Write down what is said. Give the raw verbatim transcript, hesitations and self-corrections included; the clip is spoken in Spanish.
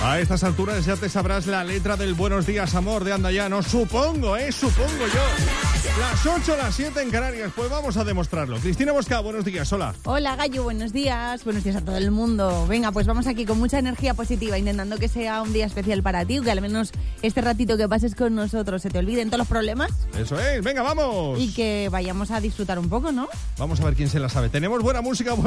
A estas alturas ya te sabrás la letra del Buenos Días, Amor de Anda Ya, no supongo, ¿eh? Supongo yo. Las ocho, las siete en Canarias, pues vamos a demostrarlo. Cristina Bosca, buenos días, hola. Hola, Gallo, buenos días. Buenos días a todo el mundo. Venga, pues vamos aquí con mucha energía positiva, intentando que sea un día especial para ti, que al menos este ratito que pases con nosotros se te olviden todos los problemas. Eso es, venga, vamos. Y que vayamos a disfrutar un poco, ¿no? Vamos a ver quién se la sabe. Tenemos buena música,